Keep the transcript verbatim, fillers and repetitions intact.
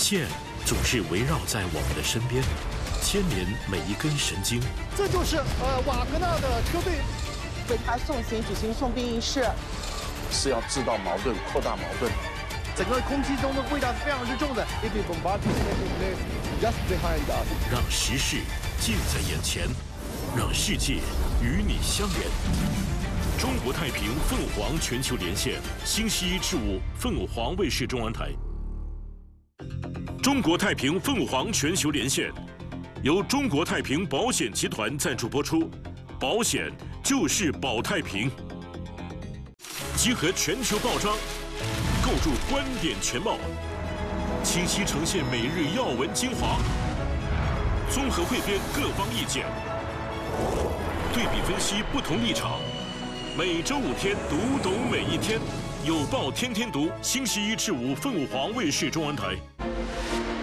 线总是围绕在我们的身边，牵连每一根神经。 这就是呃瓦格纳的车队为他送行举行送殡仪式， 是要制造矛盾、扩大矛盾。 整个空气中的味道是非常之重的。If the bombardment taking place just behind us， 让时事近在眼前，让世界与你相连。中国太平凤凰全球连线，星期一至五凤凰卫视中文台。中国太平凤凰全球连线，由中国太平保险集团赞助播出，保险就是保太平。集合全球报章，构筑观点全貌，清晰呈现每日要闻精华，综合汇编各方意见，对比分析不同立场。每周五天，读懂每一天，有报天天读，星期一至五凤凰卫视中文台。